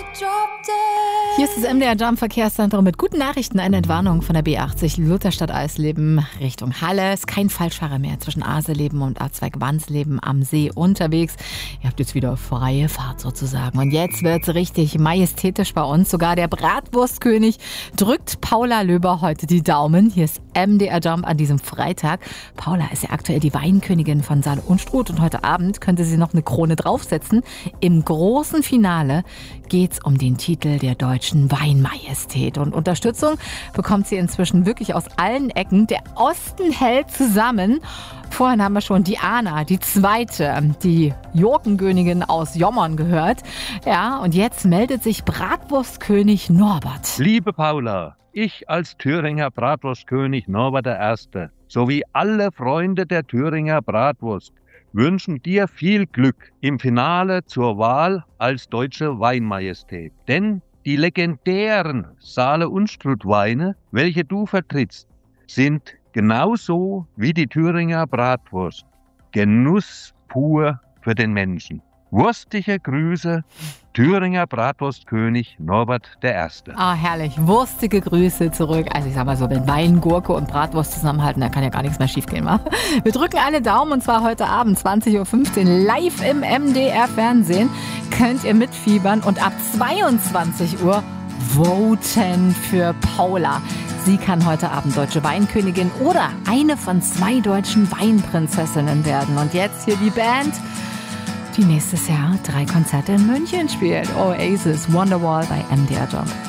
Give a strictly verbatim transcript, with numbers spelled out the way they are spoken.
Hier ist das M D R Jump Verkehrszentrum mit guten Nachrichten. Eine Entwarnung von der B achtzig Lutherstadt-Eisleben Richtung Halle. Ist kein Falschfahrer mehr zwischen Aseleben und A zwei Wansleben am See unterwegs. Ihr habt jetzt wieder freie Fahrt sozusagen. Und jetzt wird's richtig majestätisch bei uns. Sogar der Bratwurstkönig drückt Paula Löber heute die Daumen. Hier ist M D R Jump an diesem Freitag. Paula ist ja aktuell die Weinkönigin von Saale Unstrut und heute Abend könnte sie noch eine Krone draufsetzen. Im großen Finale geht's um den Titel der deutschen Weinmajestät. Und Unterstützung bekommt sie inzwischen wirklich aus allen Ecken. Der Osten hält zusammen. Vorhin haben wir schon die Anna, die zweite, die Jurkenkönigin aus Jommern gehört. Ja, und jetzt meldet sich Bratwurstkönig Norbert. Liebe Paula, ich als Thüringer Bratwurstkönig Norbert der Erste sowie alle Freunde der Thüringer Bratwurst wünschen dir viel Glück im Finale zur Wahl als deutsche Weinmajestät. Denn die legendären Saale Unstrut Weine, welche du vertrittst, sind genauso wie die Thüringer Bratwurst Genuss pur für den Menschen. Wurstige Grüße, Thüringer Bratwurstkönig Norbert der Erste. Ah, herrlich. Wurstige Grüße zurück. Also ich sag mal so, wenn Wein, Gurke und Bratwurst zusammenhalten, da kann ja gar nichts mehr schiefgehen, wa? Wir drücken alle Daumen und zwar heute Abend zwanzig Uhr fünfzehn live im M D R Fernsehen. Könnt ihr mitfiebern und ab zweiundzwanzig Uhr voten für Paula. Sie kann heute Abend deutsche Weinkönigin oder eine von zwei deutschen Weinprinzessinnen werden. Und jetzt hier die Band, die nächstes Jahr drei Konzerte in München spielt. Oasis, Wonderwall bei M D R Jump.